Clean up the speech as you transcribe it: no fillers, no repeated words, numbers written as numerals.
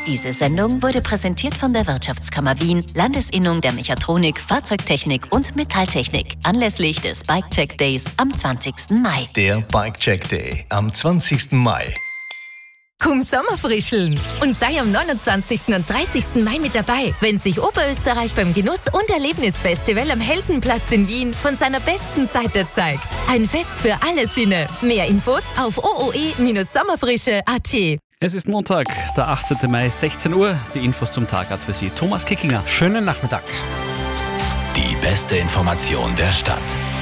Diese Sendung wurde präsentiert von der Wirtschaftskammer Wien, Landesinnung der Mechatronik, Fahrzeugtechnik und Metalltechnik, anlässlich des Bike-Check Days am 20. Mai. Der Bike-Check Day am 20. Mai. Komm Sommerfrischeln und sei am 29. und 30. Mai mit dabei, wenn sich Oberösterreich beim Genuss- und Erlebnisfestival am Heldenplatz in Wien von seiner besten Seite zeigt. Ein Fest für alle Sinne. Mehr Infos auf ooe-sommerfrische.at. Es ist Montag, der 18. Mai, 16 Uhr. Die Infos zum Tag hat für Sie Thomas Kickinger. Schönen Nachmittag. Die beste Information der Stadt.